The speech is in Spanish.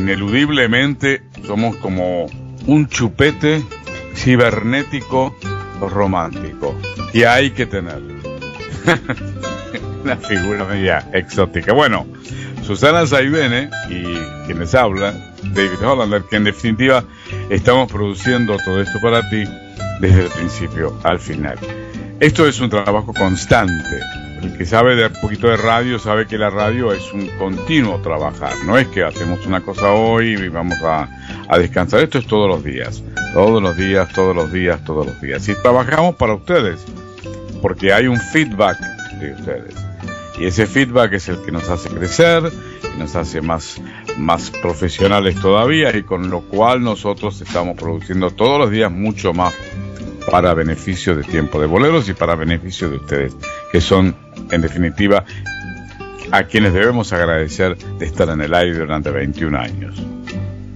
ineludiblemente somos como un chupete cibernético romántico. Y hay que tener una figura media exótica. Bueno, Susana Saibene y quienes hablan, David Hollander, que en definitiva estamos produciendo todo esto para ti desde el principio al final. Esto es un trabajo constante. El que sabe de un poquito de radio sabe que la radio es un continuo trabajar. No es que hacemos una cosa hoy y vamos a descansar. Esto es todos los días. Todos los días, todos los días, todos los días. Y trabajamos para ustedes, porque hay un feedback de ustedes. Y ese feedback es el que nos hace crecer y nos hace más profesionales todavía, y con lo cual nosotros estamos produciendo todos los días mucho más para beneficio de Tiempo de Boleros y para beneficio de ustedes, que son, en definitiva, a quienes debemos agradecer de estar en el aire durante 21 años.